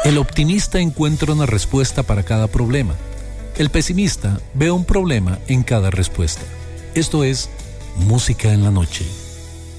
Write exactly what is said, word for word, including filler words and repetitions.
El optimista encuentra una respuesta para cada problema. El pesimista ve un problema en cada respuesta. Esto es Música en la Noche.